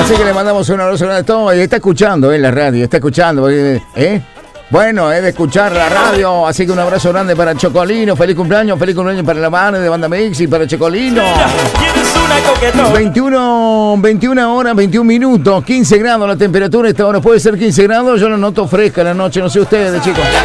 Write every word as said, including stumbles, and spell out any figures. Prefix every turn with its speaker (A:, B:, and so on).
A: Así que le mandamos un abrazo grande a todos. Y está escuchando en eh, la radio, está escuchando. ¿Eh? Bueno, es de escuchar la radio. Así que un abrazo grande para Chocolino. Feliz cumpleaños, feliz cumpleaños para la mano de Banda Mix y para Chocolino. veintiuno, veintiuna horas, veintiún minutos, quince grados la temperatura. Esta hora puede ser quince grados. Yo la noto fresca en la noche, no sé ustedes, chicos.